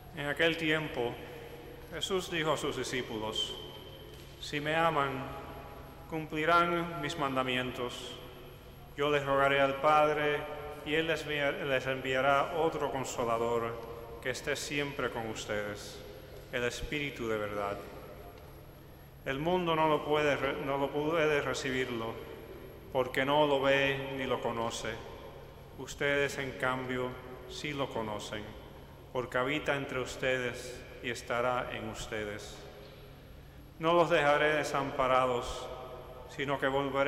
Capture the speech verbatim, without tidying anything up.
En aquel tiempo, Jesús dijo a sus discípulos: si me aman, cumplirán mis mandamientos. Yo les rogaré al Padre, y Él les enviará otro Consolador, que esté siempre con ustedes, el Espíritu de verdad. El mundo no lo puede, no lo puede recibirlo, porque no lo ve ni lo conoce. Ustedes, en cambio, sí lo conocen, porque habita entre ustedes y estará en ustedes. No los dejaré desamparados, sino que volveré